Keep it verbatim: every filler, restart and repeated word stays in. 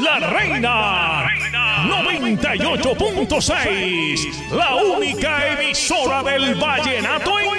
La Reina noventa y ocho punto seis, la única emisora del vallenato en